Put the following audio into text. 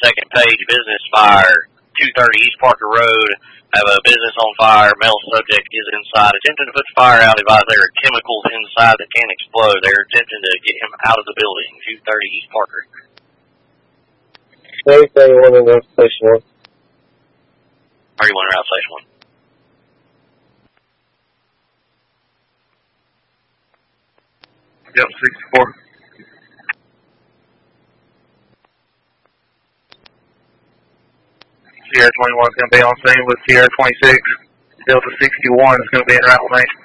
second page, business fire, 230 East Parker Road. Have a business on fire. Male subject is inside. Attempting to put the fire out. Advise there are chemicals inside that can explode. They're attempting to get him out of the building. 230 East Parker. 31 in Route Station 1. 31 in Route Station 1. Yep, 64. Sierra 21 is going to be on scene with Sierra 26. Delta 61 is going to be in route lane.